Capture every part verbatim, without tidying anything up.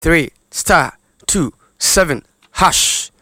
three star two seven hash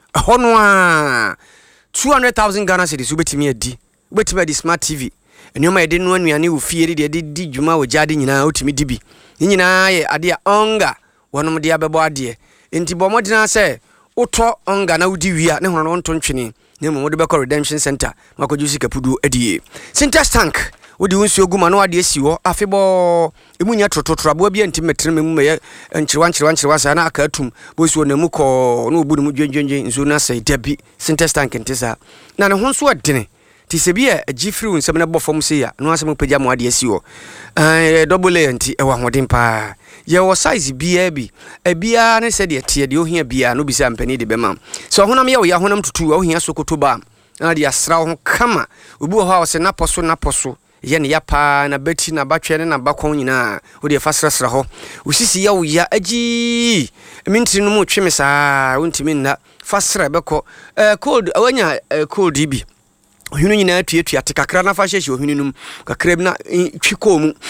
honwa two hundred thousand Ghana cedis ubetimi adi ubetimi adi smart T V enoma ede no anuane wo fie de de di dwuma wo jade nyina utimi di bi nyina ye ade a onga wonom de abebo ade enti bomodina se uto onga na udi wia ne hono no nto ntwene ne mo de be redemption center makojusi kapudu adie Sintex tank wodi wonsu oguma no ade esi wo afebo emunya trototro abo bia nti metre memu me nchirwa nchirwa nchirwa sa na aka atum bosu na mu ko no obudu mu dwenjwenje nso na sai dabi Sintex tank ntisa na ne ho nso adene ti se bia agifiri nsem na bofom se ya no asem pagya mo ade esi wo eh double anti e wa hoden pa ye wo size bia bi e bia ne se de tie de ohia bia no bisa mpani de bema so honam ye wo ya honam tutu ohia sokoto ba na de asra ho kama obi ho ha wo se na poso na poso ye ne ya pa na beti na batwe ne na bakon nyina wo de fasrasra ho usisi ya wo ya agi mintiri no mu tweme saa wontimi na fasra beko eh cold awanya cold bi ohinu nyina atuatua te kakra na fa hyehye ohinu num kakra bi na twiko mu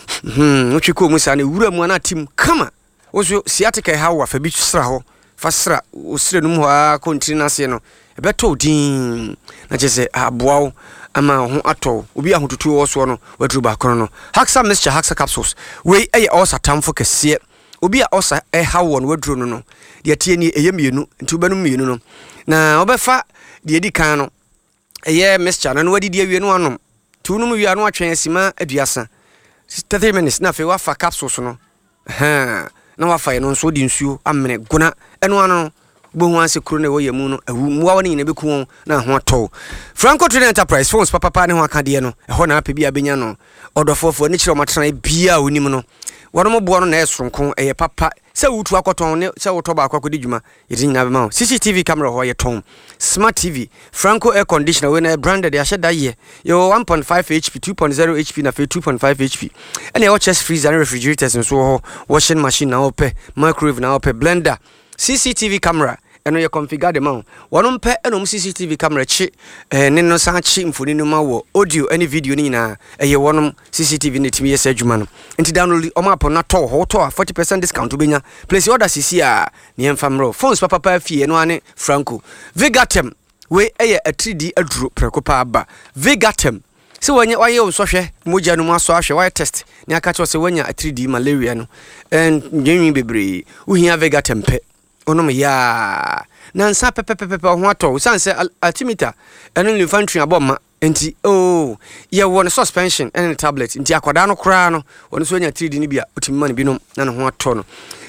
mhm twiko mu sa na wura mu na tim kama woso siatika ha wa fa bi sra ho fa sra osire num ho a kontiri na se no ebeto din na chese aboawo ama ho ato obi ahotutu wo so no wadru ba kono no Haxa Mixture Haxa capsules we eye osa tamfo kese obi a osa e ha wo no wadru no no de tie ni eye mienu nti ubanu mienu no na obefa de edi kan no eye mixture na no wadi die wie no anom tunum wi anu atwen asima aduasa thirty minutes na fe wa fa capsules no ha na wa fa ye no so di nsuo amene guna eno ano bohu anse kuro ne wo yemu no awu muwa woni ne beku na ho ato Franco Trading Enterprise phones papa pa ne ho akade no e ho na ape bia benya no odofofo ne kire o matena bia onim no wono mo bo no na esronko eye papa se wutu akoton ne se wuto ba akokodi dwuma yedi nyina be ma C C T V camera ho ye ton smart T V Franco air conditioner we na branded ya sheda ye yo one point five H P two point zero H P na fe two point five H P ene o chest freezer and refrigerators nso ho washing machine na ope microwave na ope blender C C T V camera eno ye configure the mount wono mpe eno C C T V camera chi eh ne no san chi mfoni no ma wo audio any video ni na eye wono C C T V ne timi yesa adwuma no enti download o map na to ho to forty percent discount obenya place order cc a ne emfamro phones papa pa fie no ane Franco Vegatem we eye a three D aduro prekopa aba Vegatem se wanya waye o sohwe moja no mu aso ahwe waye test ne aka cho se wanya a three D malaria no en nyenwi bebre uhia Vegatem pe onom ya nansa pepepepe ho ato sanse altimeter eno infantry aboma enti oh ye won suspension and tablet enti akwada no kra no won so nya three D ni bia otimma ne binom na ne ho ato no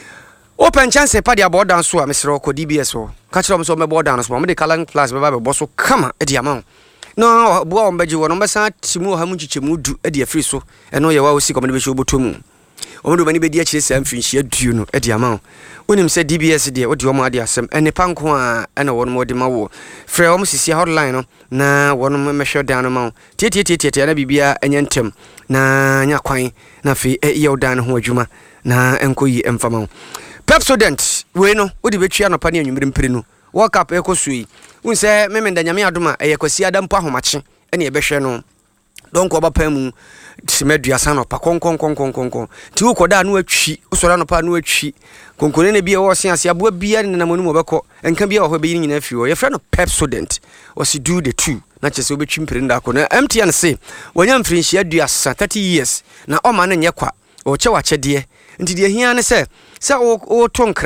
open chance pa dia board so a mesro ko D B S o ka kire mo so me board so mo de Kalang Plus be ba be boso kama e dia ma no bo o mbaji won mbesa timu ha mu chichemu du e dia free so eno ye wa o si ko me be sho botomu omodo bani be dia kire sam finhia duo no e dia ma wonim se D B S de wodi omo ade asem ene panko a ene won mo de ma wo frɛ omo sisi hotline no na won mo mehwe dan no ma tie tie tie tie na bibia enya ntem na nya kwan na fe e ye odan ho adwuma na enkoyi emfama Pepsodent we no wodi betwia no pa ne anwumire mpire no World Cup e kosui unse memenda nyame adoma e yekwasi adam pa homache ene e behwe no donc oba pamu timedua sana pa konkon konkon konkon ti ukoda no atwi usora no pa no atwi konkone ne bia wo se ase aboa bia ne namonu mo beko enka bia wo be yin nyina fiwo ye fra no Pepsodent wasi do the two na chese obetwi mpire nda ko na M T N say wonya mfrinhia duasa thirty years na o ma na nye kwa o che wa chede nti de hia ne se se o o to